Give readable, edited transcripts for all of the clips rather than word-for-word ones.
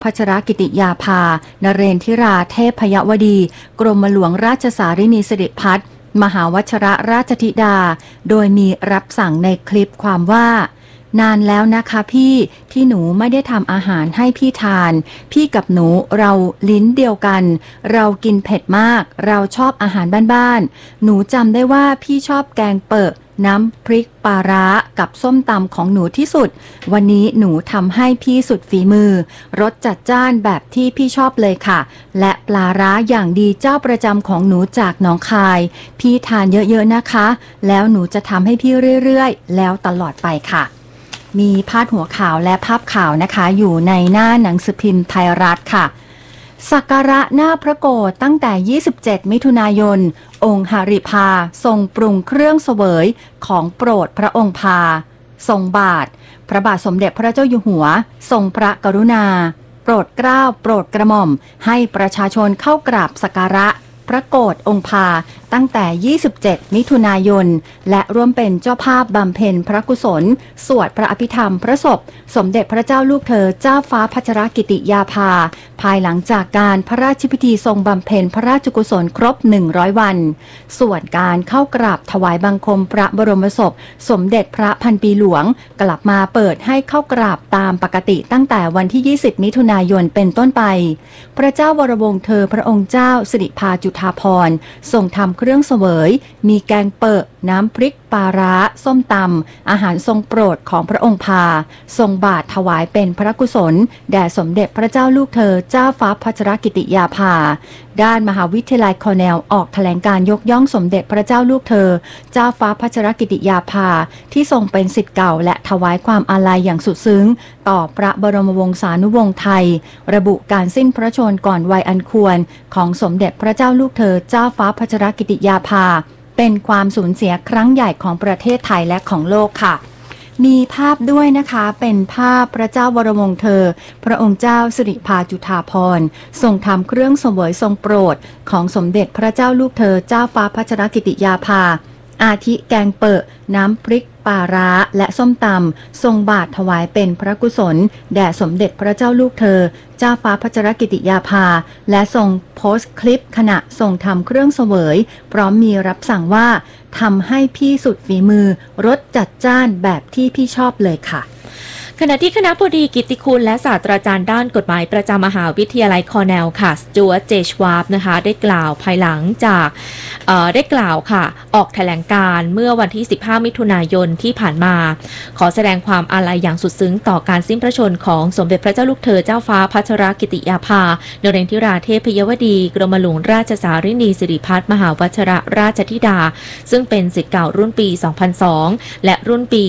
พัชรกิติยาภานเรนทิราเทพยวดีกรมหลวงราชสารินีสิริพัฒน์มหาวชรราชธิดาโดยมีรับสั่งในคลิปความว่านานแล้วนะคะพี่ที่หนูไม่ได้ทำอาหารให้พี่ทานพี่กับหนูเราลิ้นเดียวกันเรากินเผ็ดมากเราชอบอาหารบ้านๆหนูจำได้ว่าพี่ชอบแกงเปิดน้ำพริกปลาร้ากับส้มตำของหนูที่สุดวันนี้หนูทำให้พี่สุดฝีมือรสจัดจ้านแบบที่พี่ชอบเลยค่ะและปลาร้าอย่างดีเจ้าประจำของหนูจากหนองคายพี่ทานเยอะๆนะคะแล้วหนูจะทำให้พี่เรื่อยๆแล้วตลอดไปค่ะมีพาดหัวข่าวและภาพข่าวนะคะอยู่ในหน้าหนังสือพิมพ์ไทยรัฐค่ะสักการะหน้าพระโกฐตั้งแต่27มิถุนายนองค์หฤพาทรงปรุงเครื่องเสวยของโปรดพระองค์พาทรงบาทพระบาทสมเด็จพระเจ้าอยู่หัวทรงพระกรุณาโปรดเกล้าโปรดกระหม่อมให้ประชาชนเข้ากราบสักการะพระโกฐองค์พาตั้งแต่27มิถุนายนและร่วมเป็นเจ้าภาพบำเพ็ญพระกุศลสวดพระอภิธรรมพระศพสมเด็จพระเจ้าลูกเธอเจ้าฟ้าพัชรกิติยาภาภายหลังจากการพระราชพิธีทรงบำเพ็ญพระราชกุศลครบ100วันส่วนการเข้ากราบถวายบังคมพระบรมศพสมเด็จพระพันปีหลวงกลับมาเปิดให้เข้ากราบตามปกติตั้งแต่วันที่20มิถุนายนเป็นต้นไปพระเจ้าวรวงศ์เธอพระองค์เจ้าสิริภาจุฑาภรณ์ทรงทำเครื่องเสวยมีแกงเปิดน้ำพริกปลาร้าส้มตำอาหารทรงโปรดของพระองค์พาทรงบาทถวายเป็นพระกุศลแด่สมเด็จพระเจ้าลูกเธอเจ้าฟ้าพัชรกิติยาภาด้านมหาวิทยาลัยคอร์เนลออกแถลงการยกย่องสมเด็จพระเจ้าลูกเธอเจ้าฟ้าพัชรกิติยาภาที่ทรงเป็นศิษย์เก่าและถวายความอาลัยอย่างสุดซึ้งต่อพระบรมวงศานุวงศ์ไทยระบุการสิ้นพระชนม์ก่อนวัยอันควรของสมเด็จพระเจ้าลูกเธอเจ้าฟ้าพัชรกิติยาภาเป็นความสูญเสียครั้งใหญ่ของประเทศไทยและของโลกค่ะมีภาพด้วยนะคะเป็นภาพพระเจ้าวรวงศ์เธอพระองค์เจ้าสิริภาจุฑาภรณ์ทรงทำเครื่องเสวยทรงโปรดของสมเด็จพระเจ้าลูกเธอเจ้าฟ้าพัชรกิติยาภาอาทิแกงเปิดน้ำพริกปลาร้าและส้มตำทรงบาทถวายเป็นพระกุศลแด่สมเด็จพระเจ้าลูกเธอเจ้าฟ้าพัชรกิติยาภาและทรงโพสต์คลิปขณะทรงทำเครื่องเสวยพร้อมมีรับสั่งว่าทำให้พี่สุดฝีมือรสจัดจ้านแบบที่พี่ชอบเลยค่ะขณะที่คณบดีกิตติคุณและศาสตราจารย์ด้านกฎหมายประจำมหาวิทยาลัยคอร์เนลค่ะสจ๊วตต์ เจ ชวาบนะคะได้กล่าวภายหลังจากได้กล่าวค่ะออกแถลงการเมื่อวันที่15มิถุนายนที่ผ่านมาขอแสดงความอาลัยอย่างสุดซึ้งต่อการสิ้นพระชนม์ของสมเด็จพระเจ้าลูกเธอเจ้าฟ้าพัชรกิติยาภานเรนทิราเทพยวดีกรมหลวงราชสารินีสิริพัฒน์มหาวชรราชธิดาซึ่งเป็นศิษย์เก่ารุ่นปี2002และรุ่นปี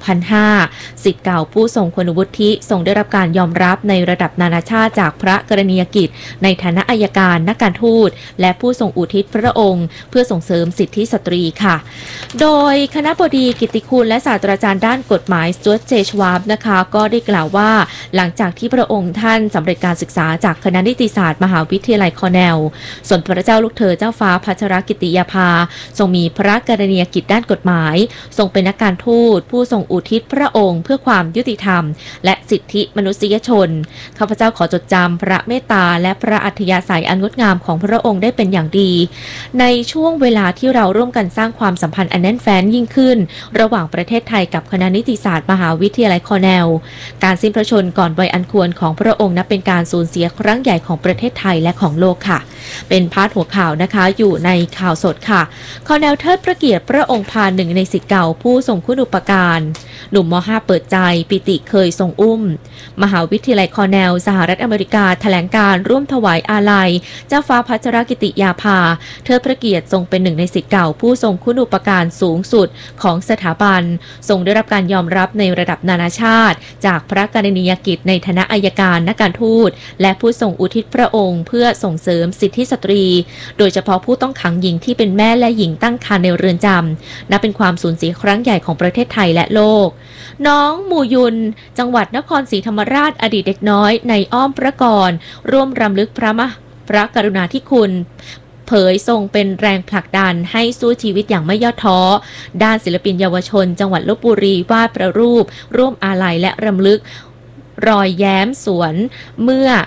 2005ศิษย์เก่าผู้ทรงคุณวุฒิทรงได้รับการยอมรับในระดับนานาชาติจากพระกรณียกิจในฐานะอัยการนักการทูตและผู้ทรงอุทิศพระองค์เพื่อส่งเสริมสิทธิสตรีค่ะโดยคณบดีกิตติคุณและศาสตราจารย์ด้านกฎหมายสจ๊วตต์ เจ ชวาบนะคะก็ได้กล่าวว่าหลังจากที่พระองค์ท่านสำเร็จการศึกษาจากคณะนิติศาสตร์มหาวิทยาลัยคอร์เนลส่วนพระเจ้าลูกเธอเจ้าฟ้าพัชรกิติยาภาทรงมีพระกรณียกิจด้านกฎหมายทรงเป็นนักการทูตผู้ทรงอุทิศพระองค์เพื่อความยุติธรรมและสิทธิมนุษยชนข้าพเจ้าขอจดจำพระเมตตาและพระอัธยาศัยอันงดงามของพระองค์ได้เป็นอย่างดีในช่วงเวลาที่เราร่วมกันสร้างความสัมพันธ์อันแน่นแฟ้นยิ่งขึ้นระหว่างประเทศไทยกับคณะนิติศาสตร์มหาวิทยาลัยคอร์เนลการสิ้นพระชนม์ก่อนวัยอันควรของพระองค์นับเป็นการสูญเสียครั้งใหญ่ของประเทศไทยและของโลกค่ะเป็นพาดหัวข่าวนะคะอยู่ในข่าวสดค่ะคอร์เนลเทิดพระเกียรติพระองค์พาหนึ่งในศิษย์เก่าผู้ทรงคุณูปการหนุ่มม.5 เปิดใจปิติเคยทรงอุ้มมหาวิทยาลัยคอร์เนลสหรัฐอเมริกาแถลงการร่วมถวายอาลัยเจ้าฟ้าพัชรกิติยาภาเทิดพระเกียรติทรงเป็นหนึ่งในศิษย์เก่าผู้ทรงคุณูปการสูงสุดของสถาบันทรงได้รับการยอมรับในระดับนานาชาติจากพระกรณียกิจในฐานะอัยการนักการทูตและผู้ทรงอุทิศพระองค์เพื่อส่งเสริมสิทธิสตรีโดยเฉพาะผู้ต้องขังหญิงที่เป็นแม่และหญิงตั้งครรภ์ในเรือนจำนับเป็นความสูญเสียครั้งใหญ่ของประเทศไทยและโลกน้องมูยุนจังหวัดนครศรีธรรมราชอดีตเด็กน้อยในอ้อมพระกรร่วมรำลึกพระกรุณาธิคุณเผยทรงเป็นแรงผลักดันให้สู้ชีวิตอย่างไม่ย่อท้อด้านศิลปินเยาวชนจังหวัดลพบุรีวาดประรูปร่วมอาลัยและรำลึกรอยแย้มสวนเมื่อ